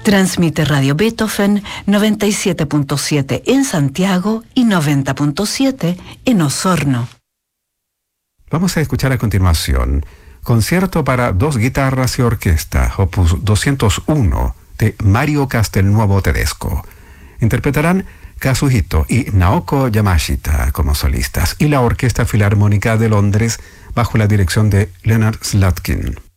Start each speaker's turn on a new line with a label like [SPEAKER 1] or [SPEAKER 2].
[SPEAKER 1] Transmite Radio Beethoven 97.7 en Santiago y 90.7 en Osorno.
[SPEAKER 2] Vamos a escuchar a continuación Concierto para dos guitarras y orquesta, opus 201, de Mario Castelnuovo Tedesco. Interpretarán Kazuhito y Naoko Yamashita como solistas y la Orquesta Filarmónica de Londres bajo la dirección de Leonard Slatkin.